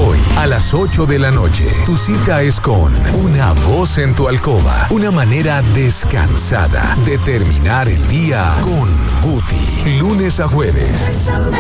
Hoy, a las 8 de la noche, tu cita es con Una Voz en tu Alcoba. Una manera descansada de terminar el día con Guti. Lunes a jueves,